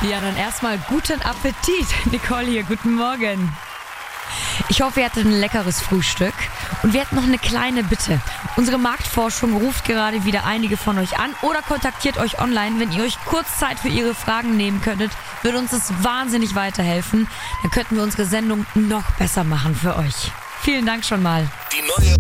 Ja, dann erstmal guten Appetit. Nicole hier, guten Morgen. Ich hoffe, ihr hattet ein leckeres Frühstück. Und wir hätten noch eine kleine Bitte. Unsere Marktforschung ruft gerade wieder einige von euch an oder kontaktiert euch online. Wenn ihr euch kurz Zeit für ihre Fragen nehmen könntet, würde uns das wahnsinnig weiterhelfen. Dann könnten wir unsere Sendung noch besser machen für euch. Vielen Dank schon mal. Die neue